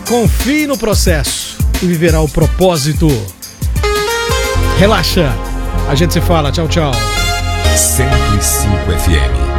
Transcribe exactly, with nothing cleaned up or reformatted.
Confie no processo e viverá o propósito. Relaxa. A gente se fala. Tchau, tchau. cento e cinco F M.